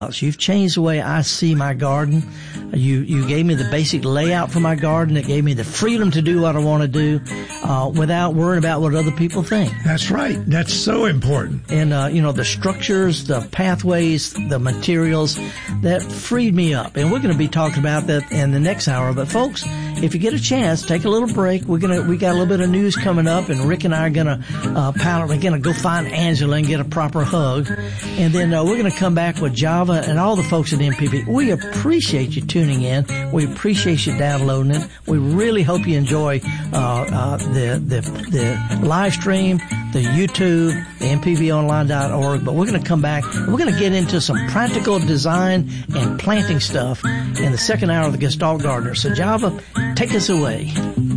You've changed the way I see my garden. You gave me the basic layout for my garden. It gave me the freedom to do what I want to do without worrying about what other people think. That's right. That's so important. And, the structures, the pathways, the materials, that freed me up. And we're going to be talking about that in the next hour. But, folks, if you get a chance, take a little break. We got a little bit of news coming up, and Rick and I are going to we're going to go find Angela and get a proper hug. And then we're going to come back with Java and all the folks at MPB. We appreciate you tuning in. We appreciate you downloading it. We really hope you enjoy the live stream, the YouTube, the mpbonline.org. But we're going to come back and we're going to get into some practical design and planting stuff in the second hour of the Gestalt Gardener. So Java, take us away.